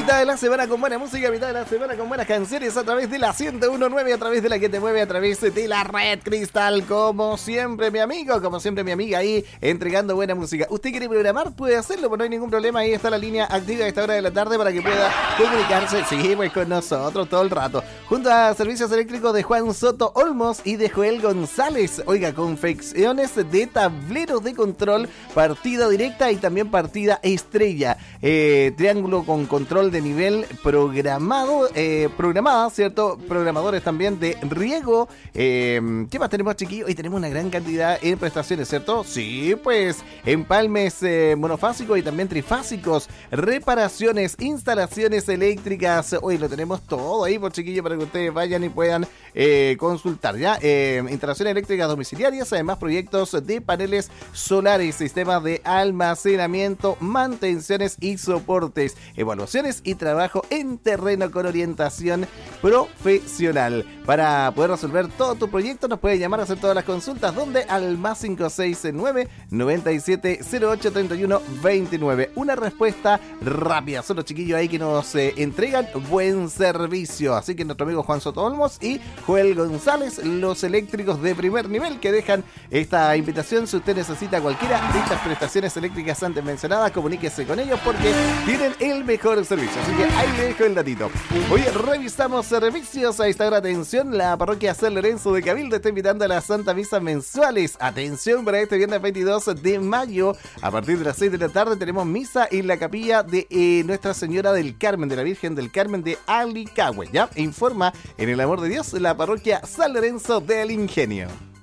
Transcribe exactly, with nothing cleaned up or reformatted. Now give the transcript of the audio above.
Mitad de la semana con buena música, mitad de la semana con buenas canciones a través de la ciento uno punto nueve, a través de la que te mueve, a través de la red Cristal. Como siempre, mi amigo, como siempre, mi amiga ahí entregando buena música. ¿Usted quiere programar? Puede hacerlo, pues no hay ningún problema. Ahí está la línea activa a esta hora de la tarde para que pueda comunicarse, sí, pues con nosotros todo el rato. Junto a Servicios Eléctricos de Juan Soto Olmos y de Joel González. Oiga, confecciones de tableros de control, partida directa y también partida estrella. Eh, triángulo con control de nivel programado, eh, programada, ¿cierto? Programadores también de riego. Eh, ¿Qué más tenemos, chiquillos? Y tenemos una gran cantidad en prestaciones, ¿cierto? Sí, pues empalmes eh, monofásicos y también trifásicos, reparaciones, instalaciones eléctricas. Hoy lo tenemos todo ahí, por chiquillos, para que ustedes vayan y puedan eh, consultar, ¿ya? Eh, instalaciones eléctricas domiciliarias, además proyectos de paneles solares, sistemas de almacenamiento, mantenciones y soportes, evaluaciones y trabajo en terreno con orientación profesional. Para poder resolver todo tu proyecto nos puedes llamar a hacer todas las consultas, donde al más cinco seis nueve, noventa y siete cero ocho, treinta y uno, veintinueve. Una respuesta rápida, son los chiquillos ahí que nos eh, entregan buen servicio. Así que nuestro amigo Juan Soto Olmos y Joel González, los eléctricos de primer nivel, que dejan esta invitación. Si usted necesita cualquiera de estas prestaciones eléctricas antes mencionadas, comuníquese con ellos porque tienen el mejor servicio. Así que ahí le dejo el datito. Hoy revisamos servicios. A esta hora, atención, la parroquia San Lorenzo de Cabildo está invitando a las Santa Misas mensuales. Atención, para este viernes veintidós de mayo, a partir de las seis de la tarde, tenemos misa en la capilla de eh, Nuestra Señora del Carmen, de la Virgen del Carmen de Alicahue. Ya informa en el amor de Dios la parroquia San Lorenzo del Ingenio.